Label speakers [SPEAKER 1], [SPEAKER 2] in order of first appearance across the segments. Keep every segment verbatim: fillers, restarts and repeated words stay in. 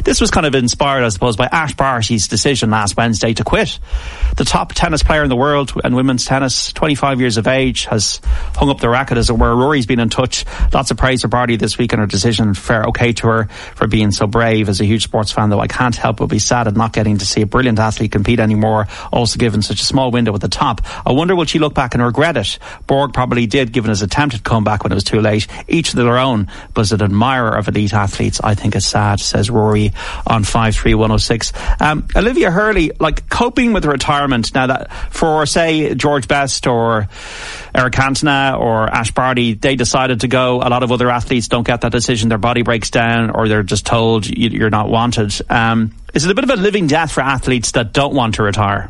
[SPEAKER 1] this was kind of inspired, I suppose, by Ash Barty's decision last Wednesday to quit. The top tennis player in the world and women's tennis, twenty-five years of age, has hung up the racket, as it were. Rory's been in touch. Lots of praise for Barty this week and her decision. Fair okay to her for being so brave. As a huge sports fan, though, I can't help but be sad at not getting to see a brilliant athlete compete anymore, also given such a small window at the top. I wonder, will she look back and regret it? Borg probably did, given his attempted comeback when it was too late. Each to their own, but as an admirer of elite athletes, I think it's sad, says Rory on five three one oh six. Um, Olivia Hurley, like, coping with retirement now, that for, say, George Best or Eric Cantona or Ash Barty, they decided to go. A lot of other athletes don't get that decision. Their body breaks down, or they're just told you're not wanted. Um, is it a bit of a living death for athletes that don't want to retire?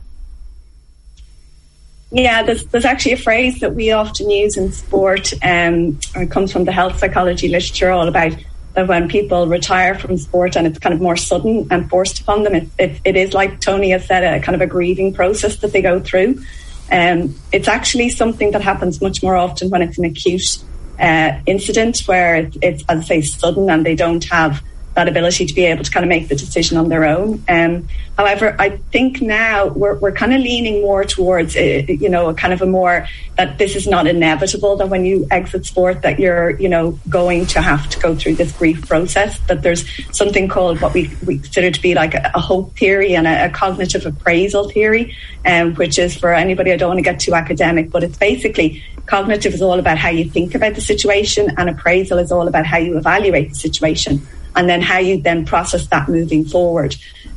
[SPEAKER 2] Yeah, there's, there's actually a phrase that we often use in sport, um, and it comes from the health psychology literature, all about that when people retire from sport and it's kind of more sudden and forced upon them, it, it, it is, like Tony has said, a kind of a grieving process that they go through. Um, it's actually something that happens much more often when it's an acute uh, incident where it, it's, as I say, sudden, and they don't have that ability to be able to kind of make the decision on their own. Um, however, I think now we're we're kind of leaning more towards, a, you know, a kind of a more that this is not inevitable, that when you exit sport that you're, you know, going to have to go through this grief process, that there's something called what we, we consider to be like a, a hope theory and a, a cognitive appraisal theory, um, which is, for anybody, I don't want to get too academic, but it's basically, cognitive is all about how you think about the situation, and appraisal is all about how you evaluate the situation, and then how you then process that moving forward.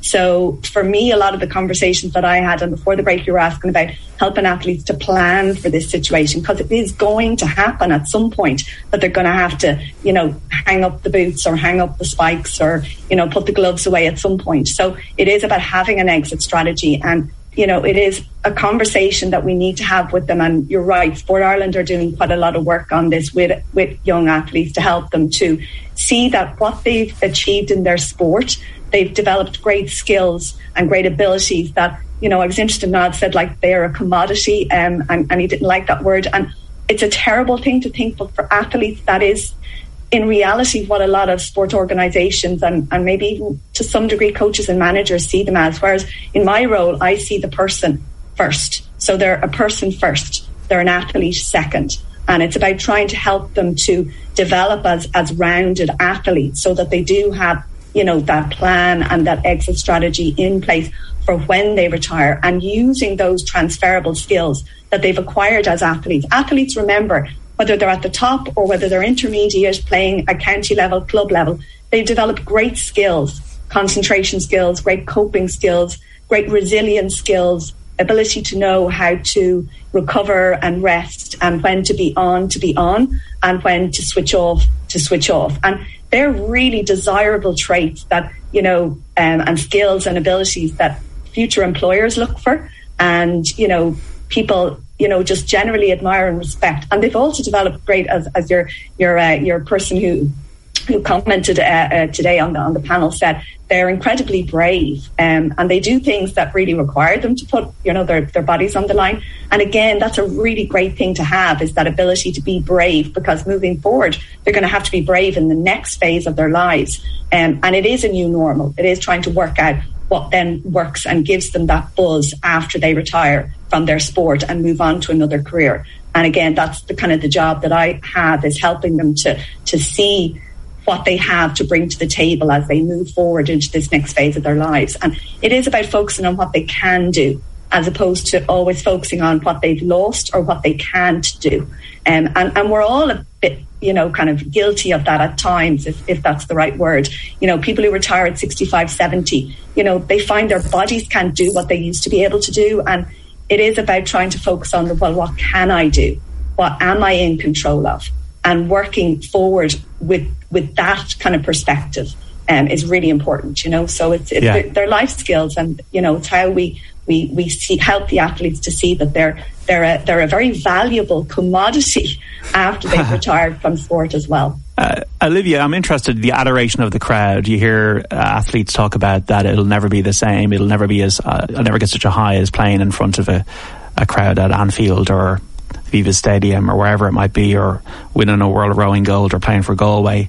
[SPEAKER 2] So for me, a lot of the conversations that I had, and before the break you were asking about helping athletes to plan for this situation, because it is going to happen at some point, that they're going to have to, you know, hang up the boots or hang up the spikes or, you know, put the gloves away at some point. So it is about having an exit strategy, and, you know, it is a conversation that we need to have with them. And you're right, Sport Ireland are doing quite a lot of work on this with with young athletes to help them to see that what they've achieved in their sport, they've developed great skills and great abilities that, you know, I was interested in Nod said, like, they're a commodity, um, and, and he didn't like that word. And it's a terrible thing to think, but for athletes, that is in reality what a lot of sport organisations and, and maybe even to some degree coaches and managers see them as. Whereas in my role, I see the person first. So they're a person first, they're an athlete second. And it's about trying to help them to develop as, as rounded athletes so that they do have, you know, that plan and that exit strategy in place for when they retire, and using those transferable skills that they've acquired as athletes. Athletes, remember, whether they're at the top or whether they're intermediate, playing at county level, club level, they've developed great skills, concentration skills, great coping skills, great resilience skills, ability to know how to recover and rest, and when to be on to be on, and when to switch off to switch off. And they're really desirable traits that, you know, um, and skills and abilities that future employers look for, and, you know, people, you know, just generally admire and respect. And they've also developed great, as, as your your uh, your person who who commented uh, uh, today on the on the panel said, they're incredibly brave, um, and they do things that really require them to put, you know, their, their bodies on the line. And again, that's a really great thing to have, is that ability to be brave, because moving forward, they're going to have to be brave in the next phase of their lives. Um, and it is a new normal. It is trying to work out what then works and gives them that buzz after they retire from their sport and move on to another career. And again, that's the kind of the job that I have, is helping them to to see what they have to bring to the table as they move forward into this next phase of their lives. And it is about focusing on what they can do, as opposed to always focusing on what they've lost or what they can't do. Um, and, and we're all a bit, you know, kind of guilty of that at times, if, if that's the right word. You know, people who retire at sixty-five, seventy, you know, they find their bodies can't do what they used to be able to do. And it is about trying to focus on, the, well, what can I do? What am I in control of? And working forward with with that kind of perspective um, is really important, you know. So it's, it's yeah. their life skills, and, you know, it's how we we we see, help the athletes to see that they're they're a, they're a very valuable commodity after they've retired from sport as well.
[SPEAKER 1] Uh, Olivia, I'm interested in the adoration of the crowd. You hear uh, athletes talk about that it'll never be the same. It'll never be as uh, I'll never get such a high as playing in front of a, a crowd at Anfield or Viva Stadium or wherever it might be, or winning a World Rowing Gold or playing for Galway.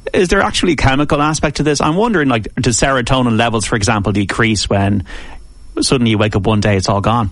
[SPEAKER 1] Is there actually a chemical aspect to this? I'm wondering, like, do serotonin levels, for example, decrease when suddenly you wake up one day, it's all gone?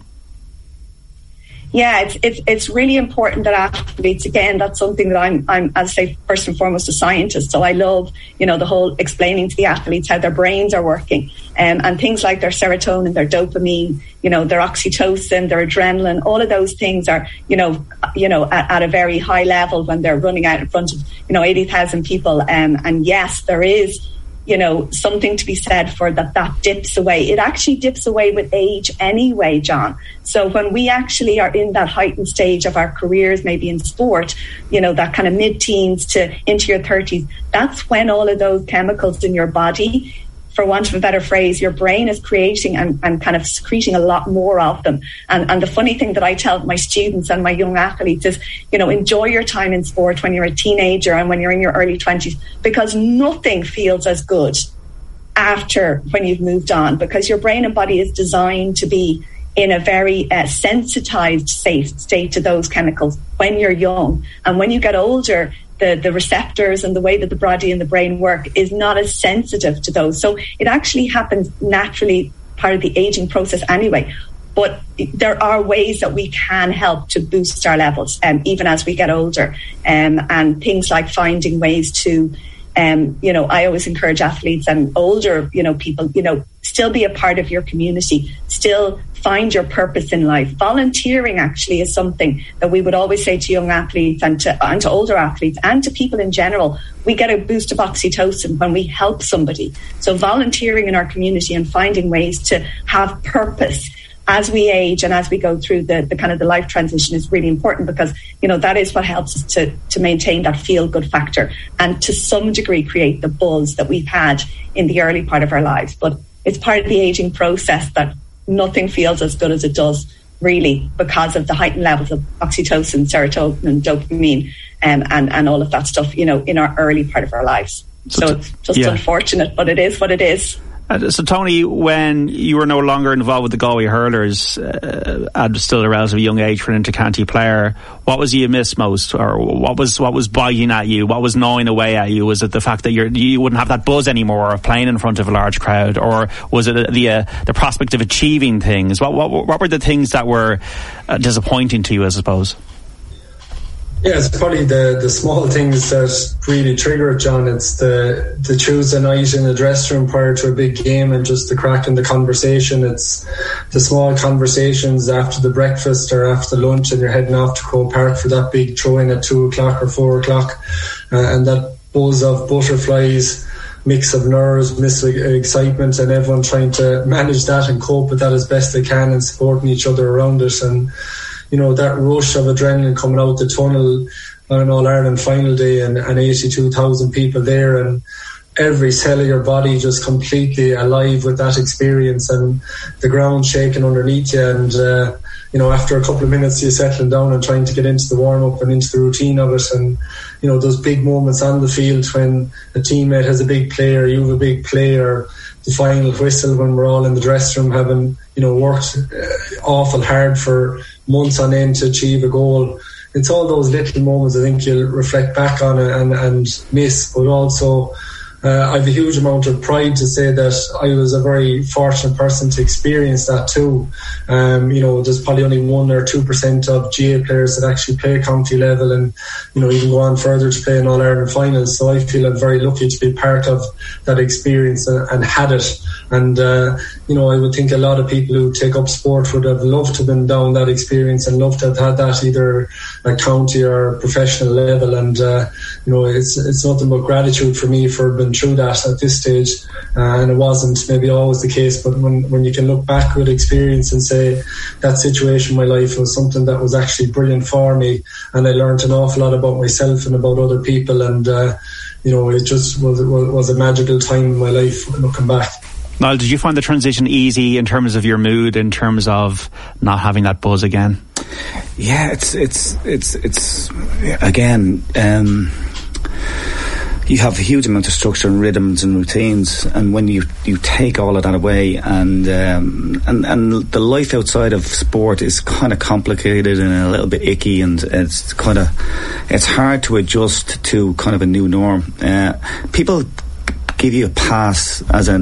[SPEAKER 2] Yeah, it's it's it's really important that athletes, again, that's something that I'm, I'm as I say, first and foremost a scientist, so I love, you know, the whole explaining to the athletes how their brains are working, um, and things like their serotonin, their dopamine, you know, their oxytocin, their adrenaline, all of those things are, you know, you know, at, at a very high level when they're running out in front of, you know, eighty thousand people, um, and yes, there is, you know, something to be said for that, that dips away. It actually dips away with age anyway, John. So when we actually are in that heightened stage of our careers, maybe in sport, you know, that kind of mid-teens to into your thirties, that's when all of those chemicals in your body, for want of a better phrase, your brain is creating and, and kind of secreting a lot more of them. And, and the funny thing that I tell my students and my young athletes is, you know, enjoy your time in sport when you're a teenager and when you're in your early twenties, because nothing feels as good after when you've moved on, because your brain and body is designed to be in a very uh, sensitized state, state to those chemicals when you're young. And when you get older, the, the receptors and the way that the body and the brain work is not as sensitive to those. So it actually happens naturally, part of the aging process anyway. But there are ways that we can help to boost our levels, um, even as we get older. Um, and things like finding ways to, um, you know, I always encourage athletes and older, you know, people, you know, still be a part of your community, still find your purpose in life. Volunteering actually is something that we would always say to young athletes and to, and to older athletes and to people in general. We get a boost of oxytocin when we help somebody. So volunteering in our community and finding ways to have purpose as we age and as we go through the, the kind of the life transition is really important, because, you know, that is what helps us to, to maintain that feel-good factor and to some degree create the buzz that we've had in the early part of our lives. But it's part of the aging process that nothing feels as good as it does, really, because of the heightened levels of oxytocin, serotonin, dopamine, um, and, and all of that stuff, you know, in our early part of our lives. So, so it's just yeah. unfortunate, but it is what it is.
[SPEAKER 1] Uh, so, Tony, when you were no longer involved with the Galway Hurlers, uh, at still a relatively young age for an inter-county player, what was you miss most, or what was what was biting at you? What was gnawing away at you? Was it the fact that you're, you wouldn't have that buzz anymore of playing in front of a large crowd, or was it the uh, the prospect of achieving things? What what what were the things that were uh, disappointing to you, I suppose?
[SPEAKER 3] Yeah, it's probably the, the small things that really trigger it, John. It's the, the Tuesday night in the dressing room prior to a big game and just the crack in the conversation. It's the small conversations after the breakfast or after lunch and you're heading off to Croke Park for that big throw-in at two o'clock or four o'clock. Uh, and that buzz of butterflies, mix of nerves, mix of excitement, and everyone trying to manage that and cope with that as best they can and supporting each other around it. And you know, that rush of adrenaline coming out the tunnel on an All-Ireland final day and, and eighty-two thousand people there, and every cell of your body just completely alive with that experience, and the ground shaking underneath you. And, uh, you know, after a couple of minutes, you're settling down and trying to get into the warm-up and into the routine of it. And, you know, those big moments on the field when a teammate has a big play or you have a big play, or the final whistle when we're all in the dressing room having, you know, worked uh, awful hard for months on end to achieve a goal. It's all those little moments I think you'll reflect back on and, and miss, but also uh, I have a huge amount of pride to say that I was a very fortunate person to experience that too. Um, you know, there's probably only one or two percent of G A A players that actually play county level and, you know, even go on further to play in All-Ireland finals. So I feel I'm very lucky to be part of that experience and, and had it. And, uh, you know, I would think a lot of people who take up sport would have loved to have been down that experience and loved to have had that either at county or professional level. And, uh, you know, it's it's nothing but gratitude for me for being through that at this stage. Uh, and it wasn't maybe always the case, but when, when you can look back with experience and say that situation in my life was something that was actually brilliant for me, and I learned an awful lot about myself and about other people. And, uh, you know, it just was, was, was a magical time in my life looking back.
[SPEAKER 1] Niall, did you find the transition easy in terms of your mood, in terms of not having that buzz again?
[SPEAKER 4] Yeah, it's it's it's it's again. Um, you have a huge amount of structure and rhythms and routines, and when you you take all of that away, and um, and and the life outside of sport is kind of complicated and a little bit icky, and it's kind of it's hard to adjust to kind of a new norm. Uh, people give you a pass as an